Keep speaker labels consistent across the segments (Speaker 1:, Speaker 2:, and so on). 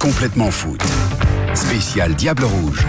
Speaker 1: complètement foot. Spécial Diable Rouge.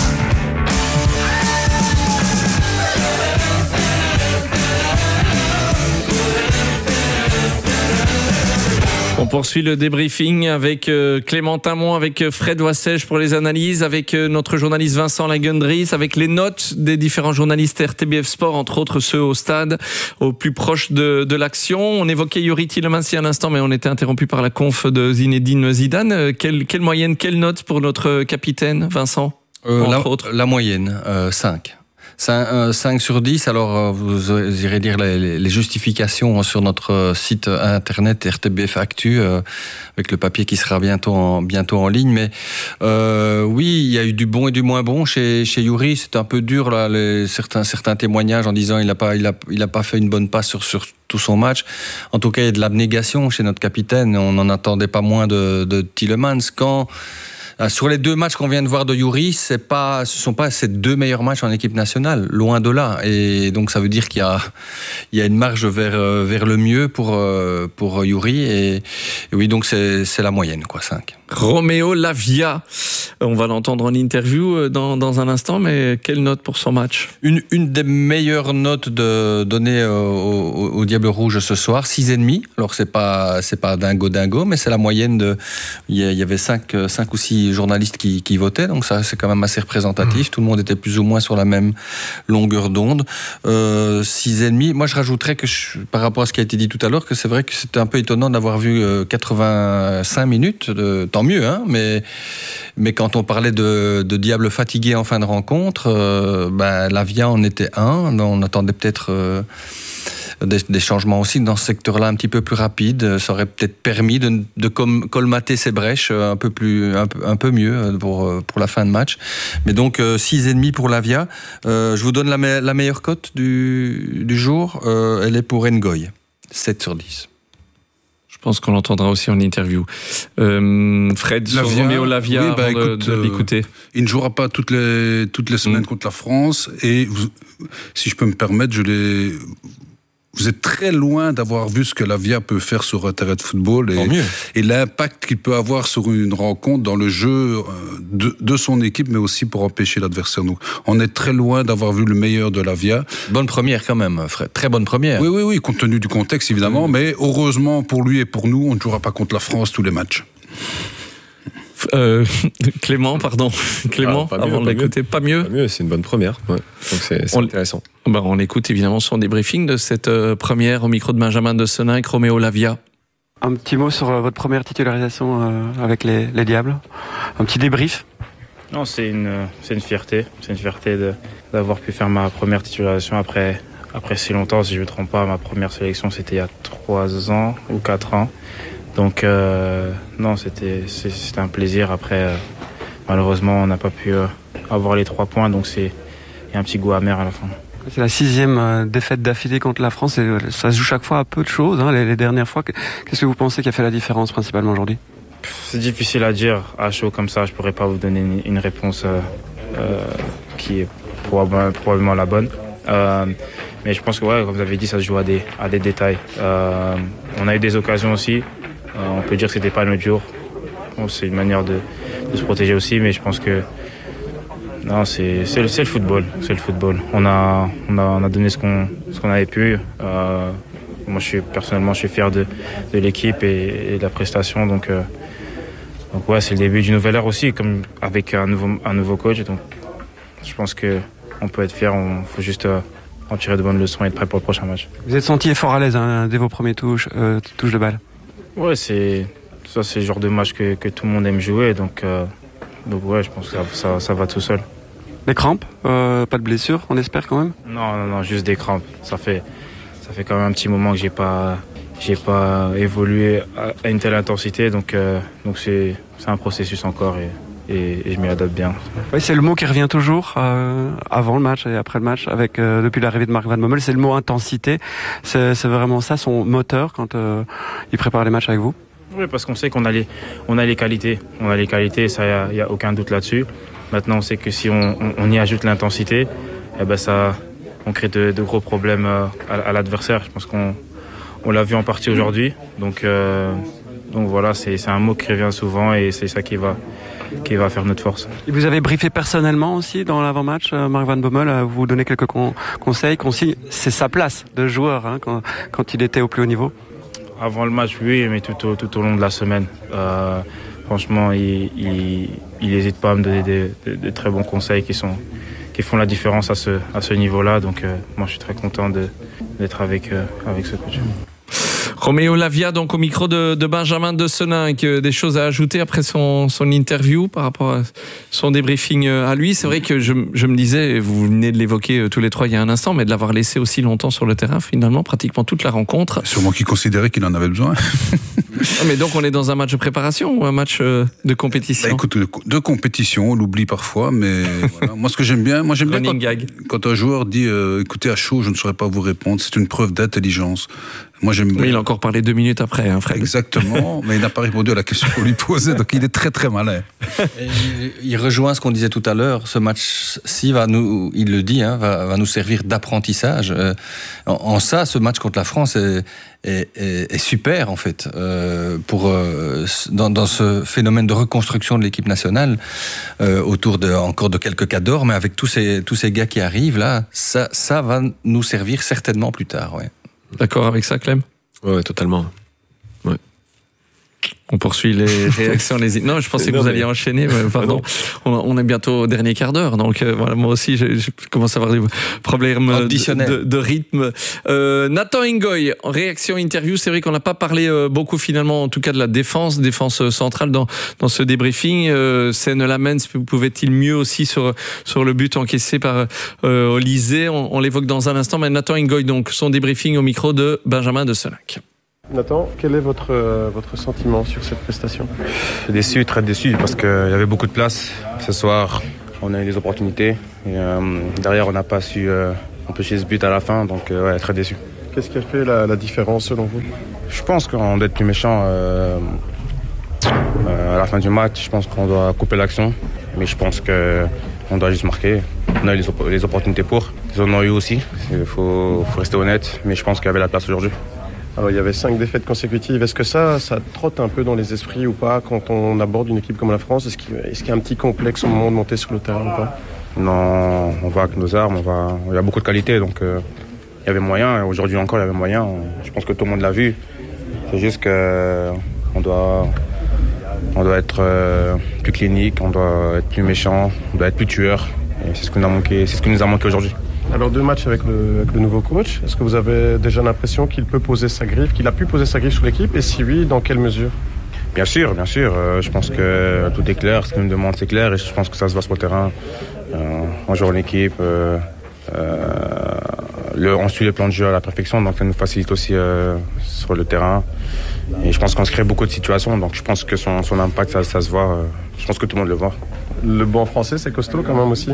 Speaker 2: On poursuit le débriefing avec Clément Tamon, avec Fred Wassège pour les analyses, avec notre journaliste Vincent Lagundries, avec les notes des différents journalistes RTBF Sport, entre autres ceux au stade, au plus proche de l'action. On évoquait Youri Tielemans il y a un instant, mais on était interrompu par la conf de Zinedine Zidane. Quelle moyenne, quelle note pour notre capitaine, Vincent, entre autres?
Speaker 3: La moyenne, 5. 5 sur 10, alors vous irez lire les justifications sur notre site internet RTBF Actu, avec le papier qui sera bientôt en ligne, mais oui, il y a eu du bon et du moins bon chez Youri. C'est un peu dur là, certains témoignages en disant il a pas fait une bonne passe sur tout son match. En tout cas, il y a de l'abnégation chez notre capitaine. On n'en attendait pas moins de Tielemans. Sur les 2 matchs qu'on vient de voir de Youri, ce sont pas ses 2 meilleurs matchs en équipe nationale, loin de là. Et donc ça veut dire qu'il y a une marge vers le mieux pour Youri. Et oui, donc c'est la moyenne, 5.
Speaker 2: Romeo Lavia, on va l'entendre en interview dans un instant, mais quelle note pour son match? Une
Speaker 3: des meilleures notes données au Diable Rouge ce soir, 6,5. Alors c'est pas dingo, mais c'est la moyenne il y avait 5 ou 6 journalistes qui votaient, donc ça c'est quand même assez représentatif. Tout le monde était plus ou moins sur la même longueur d'onde. 6,5. Moi je rajouterais que par rapport à ce qui a été dit tout à l'heure, que c'est vrai que c'était un peu étonnant d'avoir vu 85 minutes tant mieux, hein, mais quand on parlait de diable fatigué en fin de rencontre, Lavia en était un. On attendait peut-être des changements aussi dans ce secteur-là un petit peu plus rapides. Ça aurait peut-être permis de colmater ces brèches un peu mieux pour la fin de match. Mais donc 6,5 pour Lavia. Je vous donne la meilleure cote du jour. Elle est pour Ngoy, 7 sur 10.
Speaker 2: Je pense qu'on l'entendra aussi en interview. Fred, sur Romeo Lavia,
Speaker 4: oui,
Speaker 2: avant de l'écouter.
Speaker 4: Il ne jouera pas toutes les semaines contre la France. Et si je peux me permettre, vous êtes très loin d'avoir vu ce que Lavia peut faire sur un terrain de football et l'impact qu'il peut avoir sur une rencontre dans le jeu de son équipe, mais aussi pour empêcher l'adversaire. Donc, on est très loin d'avoir vu le meilleur de Lavia.
Speaker 3: Bonne première quand même, Fred. Très bonne première.
Speaker 4: Oui, compte tenu du contexte évidemment, mais heureusement pour lui et pour nous, on ne jouera pas contre la France tous les matchs.
Speaker 2: Clément, avant de l'écouter, pas mieux.
Speaker 5: Pas mieux, c'est une bonne première. Ouais. Donc c'est intéressant.
Speaker 2: On écoute évidemment son débriefing de cette première au micro de Benjamin de Senin avec Romeo Lavia.
Speaker 6: Un petit mot sur votre première titularisation avec les Diables. Un petit débrief.
Speaker 7: Non, c'est une fierté. C'est une fierté d'avoir pu faire ma première titularisation après si longtemps. Si je ne me trompe pas, ma première sélection c'était il y a 3 ans ou 4 ans. Donc non, c'était un plaisir. Après, malheureusement, on n'a pas pu avoir les 3 points, donc il y a un petit goût amer à la fin.
Speaker 6: C'est la 6e défaite d'affilée contre la France et ça se joue chaque fois à peu de choses. Les dernières fois, qu'est-ce que vous pensez qui a fait la différence principalement aujourd'hui?
Speaker 7: C'est difficile à dire à chaud comme ça. Je pourrais pas vous donner une réponse qui est probablement la bonne. Mais je pense que comme vous avez dit, ça se joue à des détails. On a eu des occasions aussi. On peut dire que c'était pas notre jour. Bon, c'est une manière de se protéger aussi, mais je pense que non, c'est le football. C'est le football. On a donné ce qu'on avait pu. Moi, personnellement, je suis fier de l'équipe et de la prestation. Donc ouais, c'est le début d'une nouvelle ère aussi, comme avec un nouveau coach. Donc, je pense que on peut être fier. Il faut juste en tirer de bonnes leçons et être prêt pour le prochain match.
Speaker 6: Vous êtes senti fort à l'aise dès vos premiers touches de balle.
Speaker 7: Ouais, c'est le genre de match que tout le monde aime jouer. Donc ouais, je pense que ça va tout seul.
Speaker 6: Des crampes, pas de blessures, on espère quand même.
Speaker 7: Non, juste des crampes. Ça fait quand même un petit moment que j'ai pas évolué à une telle intensité, donc c'est un processus encore et je m'y adapte bien.
Speaker 6: Oui, c'est le mot qui revient toujours avant le match et après le match, depuis l'arrivée de Marc Van Bommel, c'est le mot intensité. C'est vraiment ça son moteur quand il prépare les matchs avec vous.
Speaker 7: Oui, parce qu'on sait qu'on a les qualités. On a les qualités, ça, il y a aucun doute là-dessus. Maintenant, on sait que si on y ajoute l'intensité, on crée de gros problèmes à l'adversaire. Je pense qu'on l'a vu en partie aujourd'hui. Donc voilà, c'est un mot qui revient souvent et c'est ça qui va faire notre force.
Speaker 6: Et vous avez briefé personnellement aussi dans l'avant-match, Marc Van Bommel, vous donner quelques conseils, c'est sa place de joueur hein, quand il était au plus haut niveau.
Speaker 7: Avant le match, oui, mais tout au long de la semaine. Franchement, il n'hésite pas à me donner de très bons conseils qui font la différence à ce niveau-là. Donc moi, je suis très content d'être avec ce coach.
Speaker 2: Roméo Lavia, donc au micro de Benjamin de Seninck, des choses à ajouter après son interview par rapport à son débriefing à lui. C'est vrai que je me disais, vous venez de l'évoquer tous les trois il y a un instant, mais de l'avoir laissé aussi longtemps sur le terrain, finalement, pratiquement toute la rencontre.
Speaker 4: Sûrement qu'il considérait qu'il en avait besoin.
Speaker 2: Mais donc on est dans un match de préparation ou un match de compétition?
Speaker 4: Écoute, de compétition, on l'oublie parfois, mais voilà. Moi ce que j'aime bien, quand un joueur dit écoutez, à chaud, je ne saurais pas vous répondre, c'est une preuve d'intelligence. Moi, j'aime bien.
Speaker 2: Oui, il a encore parlé 2 minutes après, hein, Fred.
Speaker 4: Exactement, mais il n'a pas répondu à la question qu'on lui posait, donc il est très très malin.
Speaker 3: Il rejoint ce qu'on disait tout à l'heure. Ce match-ci il le dit, hein, va nous servir d'apprentissage. En ça, ce match contre la France est super en fait dans ce phénomène de reconstruction de l'équipe nationale autour encore de quelques cas d'or, mais avec tous ces gars qui arrivent là, ça va nous servir certainement plus tard. Ouais.
Speaker 2: D'accord avec ça, Clem?
Speaker 5: Ouais, totalement. Ouais.
Speaker 2: On poursuit les réactions. Non, je pensais que vous alliez enchaîner. Pardon. On est bientôt au dernier quart d'heure. Donc, voilà, moi aussi, je commence à avoir des problèmes de rythme. Nathan Ngoy, en réaction interview, c'est vrai qu'on n'a pas parlé beaucoup finalement, en tout cas de la défense centrale dans ce débriefing. Seine Lamens pouvait-il mieux aussi sur le but encaissé par Olysée? On l'évoque dans un instant. Mais Nathan Ngoy, donc, son débriefing au micro de Benjamin de Seninck.
Speaker 8: Nathan, quel est votre sentiment sur cette prestation?
Speaker 9: Déçu, très déçu, parce qu'il y avait beaucoup de place. Ce soir, on a eu des opportunités. Et, derrière, on n'a pas su empêcher ce but à la fin, donc ouais, très déçu.
Speaker 8: Qu'est-ce qui a fait la différence selon vous?
Speaker 9: Je pense qu'on doit être plus méchant à la fin du match. Je pense qu'on doit couper l'action, mais je pense qu'on doit juste marquer. On a eu les opportunités pour. Ils en ont eu aussi, il faut rester honnête, mais je pense qu'il y avait la place aujourd'hui.
Speaker 8: Alors, il y avait 5 défaites consécutives. Est-ce que ça trotte un peu dans les esprits ou pas quand on aborde une équipe comme la France? Est-ce qu'il y a un petit complexe au moment de monter sur le terrain ou pas?
Speaker 9: Non, on va avec nos armes, il y a beaucoup de qualité, donc il y avait moyen. Aujourd'hui encore, il y avait moyen. Je pense que tout le monde l'a vu. C'est juste qu'on doit être plus clinique, on doit être plus méchant, on doit être plus tueur. Et c'est ce qui nous a manqué aujourd'hui.
Speaker 8: Alors 2 matchs avec le nouveau coach, est-ce que vous avez déjà l'impression qu'il peut poser sa griffe, qu'il a pu poser sa griffe sur l'équipe, et si oui, dans quelle mesure?
Speaker 9: Bien sûr. Je pense que tout est clair, ce qu'il me demande c'est clair, et je pense que ça se voit sur le terrain. On joue en équipe, on suit les plans de jeu à la perfection, donc ça nous facilite aussi sur le terrain. Et je pense qu'on se crée beaucoup de situations, donc je pense que son impact, ça se voit. Je pense que tout le monde le voit.
Speaker 8: Le banc français, c'est costaud quand même aussi?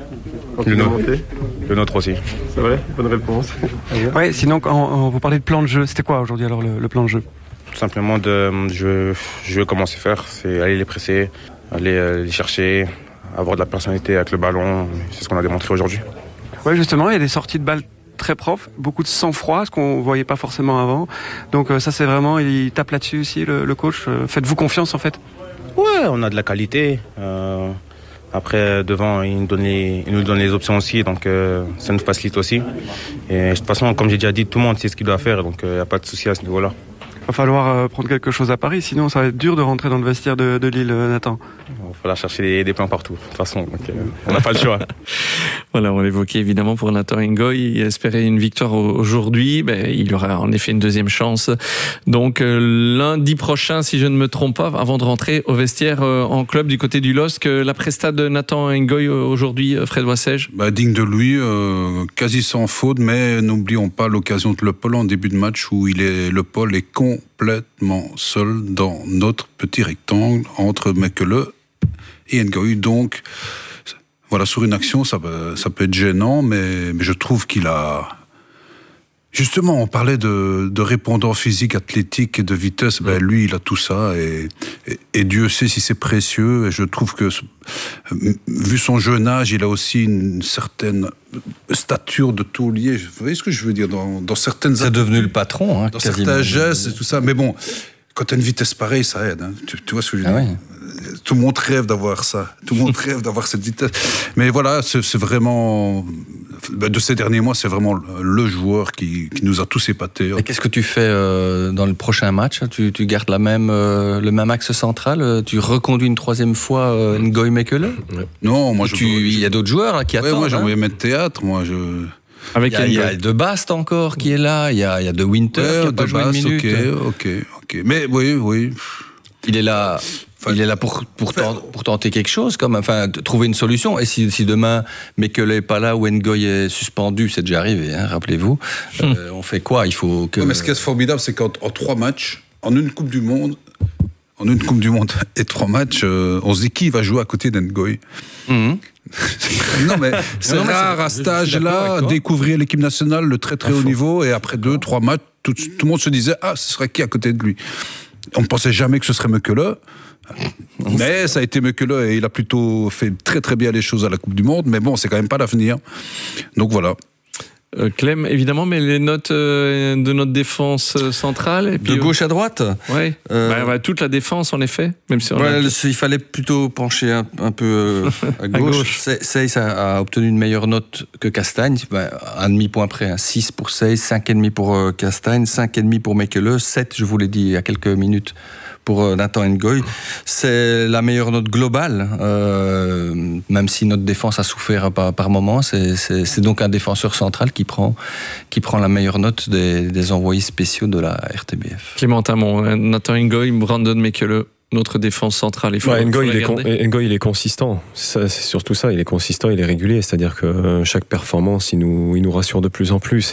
Speaker 9: Le nôtre aussi.
Speaker 8: C'est vrai, bonne réponse.
Speaker 6: Ouais, sinon, quand vous parlez de plan de jeu, c'était quoi aujourd'hui alors le plan de jeu?
Speaker 9: Tout simplement je veux comment c'est faire, c'est aller les presser, aller les chercher, avoir de la personnalité avec le ballon. C'est ce qu'on a démontré aujourd'hui.
Speaker 6: Ouais, justement, il y a des sorties de balles très propres, beaucoup de sang-froid, ce qu'on voyait pas forcément avant. Donc ça, c'est vraiment, il tape là-dessus aussi le coach. Faites-vous confiance en fait?
Speaker 9: Ouais, on a de la qualité. Après, devant, il nous donne les options aussi, donc ça nous facilite aussi. Et de toute façon, comme j'ai déjà dit, tout le monde sait ce qu'il doit faire, donc il n'y a pas de souci à ce niveau-là.
Speaker 6: Il va falloir prendre quelque chose à Paris, sinon ça va être dur de rentrer dans le vestiaire de Lille, Nathan.
Speaker 9: Il va falloir chercher des plans partout, de toute façon, donc on n'a pas le choix.
Speaker 2: Voilà, on l'évoquait évidemment pour Nathan Ngoy, il espérait une victoire aujourd'hui, il aura en effet une deuxième chance. Donc lundi prochain, si je ne me trompe pas, avant de rentrer au vestiaire en club du côté du LOSC, la presta de Nathan Ngoy aujourd'hui, Fred Wassège?
Speaker 4: Digne de lui, quasi sans faute, mais n'oublions pas l'occasion de Le Paul en début de match où Le Paul est complètement seul dans notre petit rectangle entre Mekele et Ngoy. Donc voilà, sur une action, ça peut être gênant, mais je trouve qu'il a... Justement, on parlait de répondant physique, athlétique et de vitesse. Lui, il a tout ça et Dieu sait si c'est précieux. Et je trouve que, vu son jeune âge, il a aussi une certaine stature de taulier. Vous voyez ce que je veux dire dans certaines...
Speaker 3: C'est devenu le patron, hein,
Speaker 4: dans
Speaker 3: quasiment.
Speaker 4: certains gestes et tout ça. Mais bon, quand tu as une vitesse pareille, ça aide. Hein. Tu vois ce que je veux dire? Oui. Tout le monde rêve d'avoir ça. Tout le monde rêve d'avoir cette vitesse. Mais voilà, c'est vraiment... De ces derniers mois, c'est vraiment le joueur qui nous a tous épatés.
Speaker 3: Et qu'est-ce que tu fais dans le prochain match? Tu gardes le même axe central? Tu reconduis une troisième fois Ngoy Mekele?
Speaker 4: Non, moi
Speaker 3: il y a d'autres joueurs là, qui attendent.
Speaker 4: Moi, j'ai envie de mettre théâtre.
Speaker 3: Il y a De Bast encore qui est là. Il y a De Winter qui n'a pas joué une minute.
Speaker 4: Ok. Mais oui.
Speaker 3: Il est là... Il est là pour tenter quelque chose, trouver une solution. Et si demain, Mekele n'est pas là ou Ngoy est suspendu, c'est déjà arrivé, hein, rappelez-vous, on fait quoi? Il faut que...
Speaker 4: Mais ce qui est formidable, c'est qu'en 3 matchs, en une Coupe du Monde et 3 matchs, on se dit qui va jouer à côté d'Ngoy. Non, mais c'est rare à cet âge-là, découvrir l'équipe nationale, le très très haut niveau, et après 2-3 matchs, tout le monde se disait, ce serait qui à côté de lui? On ne pensait jamais que ce serait Mekele. Mais ça a été Mekele et il a plutôt fait très très bien les choses à la Coupe du Monde, mais bon, c'est quand même pas l'avenir. Donc voilà.
Speaker 2: Clem, évidemment, mais les notes de notre défense centrale. Et puis,
Speaker 3: de gauche à droite?
Speaker 2: Oui. Toute la défense, en effet. Même si
Speaker 3: il fallait plutôt pencher un peu à gauche. Seyss a obtenu une meilleure note que Castagne. Un demi-point près. 6 pour Seyss, 5,5 pour Castagne, 5,5 pour Mekele, 7, je vous l'ai dit il y a quelques minutes, pour Nathan Ngoy. C'est la meilleure note globale, même si notre défense a souffert par moments. C'est donc un défenseur central qui prend la meilleure note des envoyés spéciaux de la RTBF.
Speaker 2: Clément Tamon, Nathan Ngoy, Brandon Mekele, notre défense centrale.
Speaker 5: Ngoy, il est consistant. C'est surtout ça, il est consistant, il est régulier. C'est-à-dire que chaque performance, il nous rassure de plus en plus.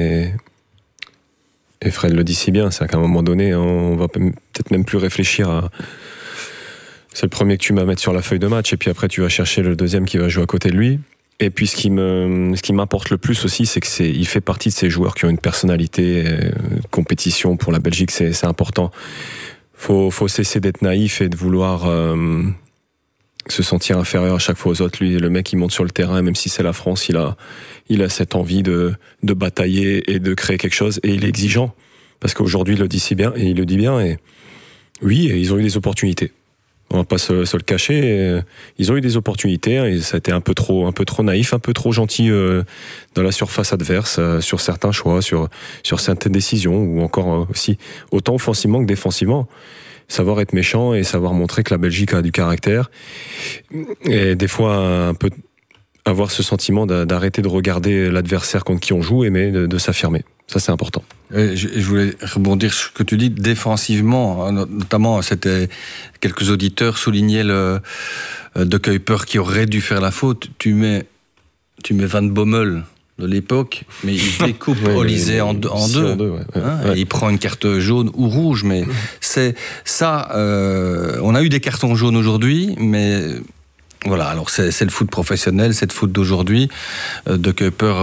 Speaker 5: Et Fred le dit si bien, c'est qu'à un moment donné, on va peut-être même plus réfléchir à... C'est le premier que tu vas mettre sur la feuille de match, et puis après tu vas chercher le deuxième qui va jouer à côté de lui. Et puis ce qui m'importe le plus aussi, c'est qu'il fait partie de ces joueurs qui ont une personnalité, compétition pour la Belgique, c'est important. Faut cesser d'être naïf et de vouloir se sentir inférieur à chaque fois aux autres. Lui, le mec, il monte sur le terrain, même si c'est la France, il a cette envie de batailler et de créer quelque chose, et il est exigeant, parce qu'aujourd'hui il le dit si bien, et il le dit bien, et oui, ils ont eu des opportunités, on va pas se le cacher, ils ont eu des opportunités, et ça a été un peu trop naïf, un peu trop gentil dans la surface adverse, sur certains choix, sur certaines décisions, ou encore aussi autant offensivement que défensivement. Savoir être méchant et savoir montrer que la Belgique a du caractère, et des fois un peu avoir ce sentiment d'arrêter de regarder l'adversaire contre qui on joue, mais de s'affirmer. Ça, c'est important.
Speaker 3: Je voulais rebondir sur ce que tu dis défensivement, notamment c'était quelques auditeurs soulignaient De Kuiper qui aurait dû faire la faute. Tu mets Van Bommel de l'époque, mais il découpe Olysée en deux. Et il prend une carte jaune ou rouge, mais c'est ça. On a eu des cartons jaunes aujourd'hui, mais voilà. Alors c'est le foot professionnel, c'est le foot d'aujourd'hui. De Kuiper,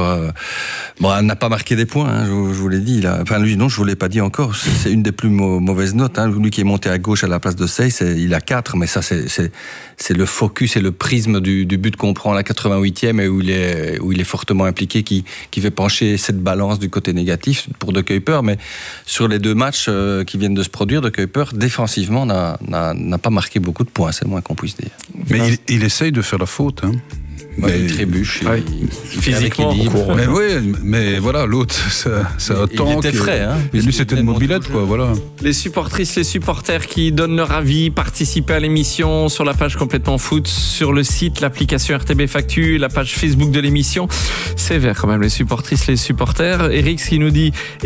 Speaker 3: n'a pas marqué des points. Hein, je vous l'ai dit. Enfin lui, non, je vous l'ai pas dit encore. C'est une des plus mauvaises notes. Hein. Lui qui est monté à gauche à la place de Seyss, il a 4, mais ça c'est le focus et le prisme du but qu'on prend à la 88e et où il est fortement impliqué qui fait pencher cette balance du côté négatif pour De Kuiper. Mais sur les 2 matchs qui viennent de se produire, De Kuiper défensivement n'a pas marqué beaucoup de points, c'est le moins qu'on puisse dire.
Speaker 4: Mais il essaye de faire la faute, hein.
Speaker 3: Il trébuche,
Speaker 2: physiquement.
Speaker 4: Mais oui, mais voilà, l'autre, c'est un temps.
Speaker 3: Il était frais, hein.
Speaker 4: Et lui, c'était une mobilette, quoi, voilà.
Speaker 2: Les supportrices, les supporters qui donnent leur avis, participent à l'émission sur la page Complètement Foot, sur le site, l'application RTBF Actu, la page Facebook de l'émission. C'est vert quand même, les supportrices, les supporters. Eric qui nous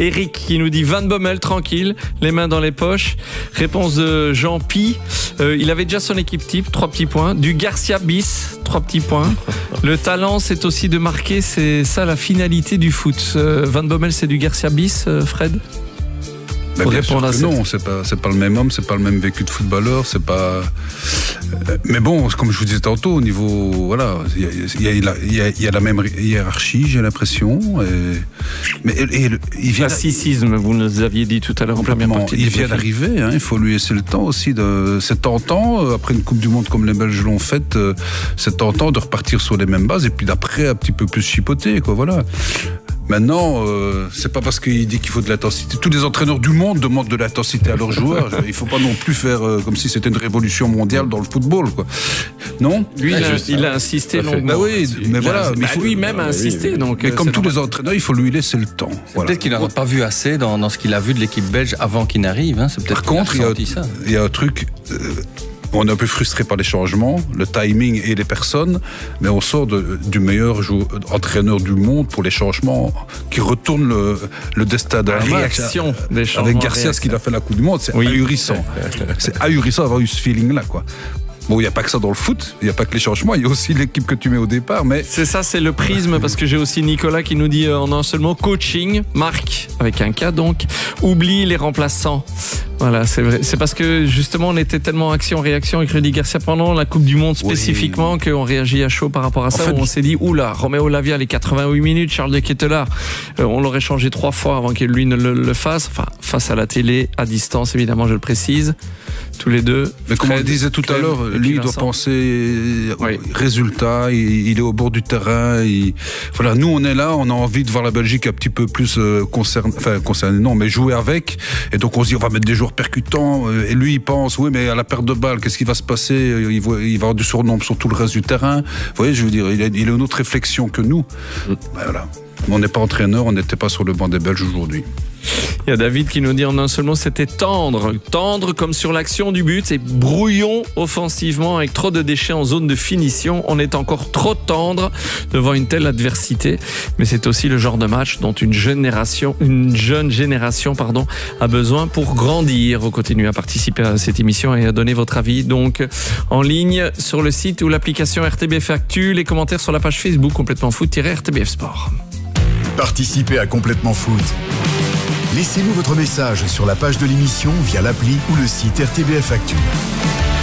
Speaker 2: dit Van Bommel, tranquille, les mains dans les poches. Réponse de Jean Pi. Il avait déjà son équipe type, 3 petits points. Du Garcia bis, 3 petits points. Le talent, c'est aussi de marquer, c'est ça la finalité du foot. Van Bommel, c'est du Garcia bis, Fred?
Speaker 4: Bien sûr que non, c'est pas le même homme, c'est pas le même vécu de footballeur, c'est pas. Mais bon, comme je vous disais tantôt, au niveau, voilà, il y a la même hiérarchie, j'ai l'impression. Mais il vient.
Speaker 2: Classicisme, vous nous aviez dit tout à l'heure en première partie.
Speaker 4: Il vient d'arriver, hein, il faut lui laisser le temps aussi. C'est tentant, après une Coupe du Monde comme les Belges l'ont faite, c'est tentant de repartir sur les mêmes bases et puis d'après un petit peu plus chipoter, quoi, voilà. Maintenant, c'est pas parce qu'il dit qu'il faut de l'intensité. Tous les entraîneurs du monde demandent de l'intensité à leurs joueurs. Il faut pas non plus faire comme si c'était une révolution mondiale dans le football, quoi. Non ?
Speaker 2: Lui, il a insisté longuement.
Speaker 4: Bah oui, mais voilà.
Speaker 2: Lui-même a insisté. Donc,
Speaker 4: mais comme tous les entraîneurs, il faut lui laisser le temps.
Speaker 3: Voilà. Peut-être qu'il n'en a pas vu assez dans ce qu'il a vu de l'équipe belge avant qu'il n'arrive. Hein. C'est peut-être.
Speaker 4: Par contre, il y a un truc. On est un peu frustré par les changements, le timing et les personnes, mais on sort du meilleur entraîneur du monde pour les changements qui retournent le destin d'un match. Avec Garcia, ce qu'il a fait la Coupe du Monde, c'est ahurissant. C'est ahurissant d'avoir eu ce feeling-là, quoi. Bon, il n'y a pas que ça dans le foot, il n'y a pas que les changements, il y a aussi l'équipe que tu mets au départ, mais...
Speaker 2: C'est ça, c'est le prisme, parce que j'ai aussi Nicolas qui nous dit en un seul mot, coaching, Marc, avec un K donc, oublie les remplaçants. Voilà, c'est vrai. C'est parce que justement on était tellement action-réaction avec Rudy Garcia pendant la Coupe du Monde spécifiquement qu'on réagit à chaud par rapport à ça. On s'est dit, oula, Roméo Lavia, les 88 minutes, Charles de Ketelaar, on l'aurait changé 3 fois avant qu'il lui ne le fasse. Enfin, face à la télé, à distance évidemment, je le précise. Tous les deux.
Speaker 4: Mais comme on le disait tout à l'heure, lui, il doit penser résultat, il est au bord du terrain. Voilà, nous, on est là, on a envie de voir la Belgique un petit peu plus concernée, non, mais jouer avec. Et donc, on se dit, on va mettre des joueurs percutants. Et lui, il pense, oui, mais à la perte de balle, qu'est-ce qui va se passer ? Il va avoir du surnombre sur tout le reste du terrain. Vous voyez, je veux dire, il a une autre réflexion que nous. Voilà. On n'est pas entraîneur, on n'était pas sur le banc des Belges aujourd'hui.
Speaker 2: Il y a David qui nous dit en un seul mot, c'était tendre comme sur l'action du but, c'est brouillon offensivement avec trop de déchets en zone de finition. On est encore trop tendre devant une telle adversité, mais c'est aussi le genre de match dont une jeune génération, a besoin pour grandir. Vous continuez à participer à cette émission et à donner votre avis donc en ligne sur le site ou l'application RTBF Actu, les commentaires sur la page Facebook Complètement Foot-RTBF Sport.
Speaker 1: Participez à Complètement Foot. Laissez-nous votre message sur la page de l'émission via l'appli ou le site RTBF Actu.